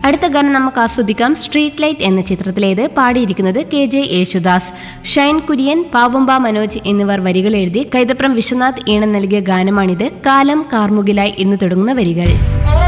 അടുത്ത ഗാനം നമുക്ക് ആസ്വദിക്കാം. സ്ട്രീറ്റ് ലൈറ്റ് എന്ന ചിത്രത്തിലേത്. പാടിയിരിക്കുന്നത് KJ യേശുദാസ്. ഷൈൻ കുര്യൻ, പാവുമ്പ മനോജ് എന്നിവർ വരികൾ എഴുതി കൈതപ്രം വിശ്വനാഥ് ഈണം നൽകിയ ഗാനമാണിത്. കാലം കാർമുകിലായി എന്ന് തുടങ്ങുന്ന വരികൾ.